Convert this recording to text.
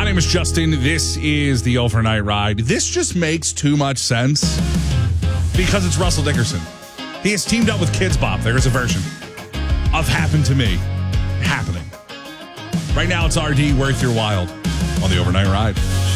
name is Justin. This is the Overnight Ride. This just makes too much sense because it's Russell Dickerson. He has teamed up with Kids Bop. There is a version of Happen to Me happening. Right now, it's RD, Worth Your While on the Overnight Ride.